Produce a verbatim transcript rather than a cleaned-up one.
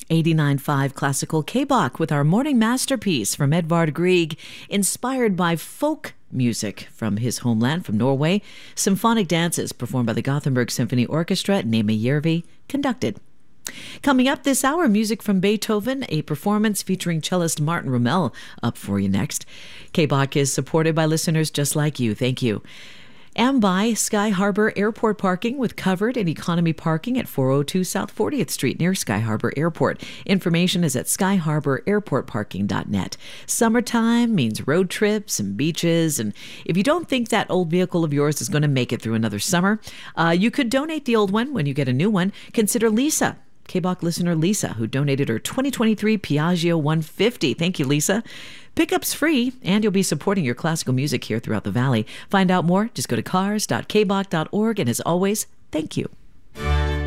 eighty-nine point five Classical K-Bach with our morning masterpiece from Edvard Grieg, inspired by folk music from his homeland, from Norway. Symphonic dances performed by the Gothenburg Symphony Orchestra, Nema Järvi conducted. Coming up this hour, music from Beethoven, a performance featuring cellist Martin Rommel up for you next. K-Bach is supported by listeners just like you. Thank you. And by Sky Harbor Airport parking with covered and economy parking at four oh two South fortieth Street near Sky Harbor Airport. Information is at sky harbor airport parking dot net. Summertime means road trips and beaches, and if you don't think that old vehicle of yours is going to make it through another summer, uh, you could donate the old one when you get a new one. Consider Lisa, K-Bach listener Lisa, who donated her twenty twenty-three Piaggio one fifty. Thank you, Lisa. Pickup's free, and you'll be supporting your classical music here throughout the Valley. Find out more, just go to cars dot k bach dot org, and as always, thank you.